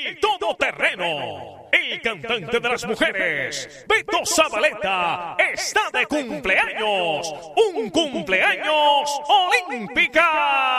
el todoterreno, el cantante de las mujeres, Beto Zabaleta, está de cumpleaños. ¡Un cumpleaños olímpica!